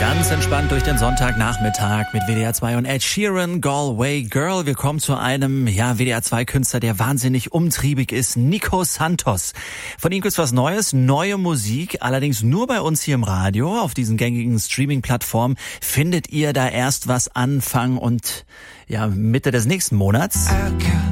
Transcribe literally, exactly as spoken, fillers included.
Ganz entspannt durch den Sonntagnachmittag mit W D R zwei und Ed Sheeran, Galway Girl. Wir kommen zu einem, ja, W D R zwei Künstler, der wahnsinnig umtriebig ist, Nico Santos. Von ihm gibt's was Neues, neue Musik, allerdings nur bei uns hier im Radio. Auf diesen gängigen Streaming-Plattformen findet ihr da erst was Anfang und, ja, Mitte des nächsten Monats.